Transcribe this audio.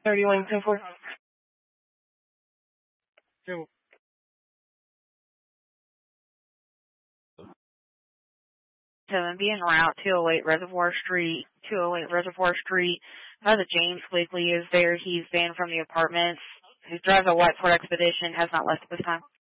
30 Wing 10-4. Be en route 208 Reservoir Street. 208 Reservoir Street. The James Quigley is there. He's banned from the apartments. He drives a white Ford Expedition. Has not left at this time.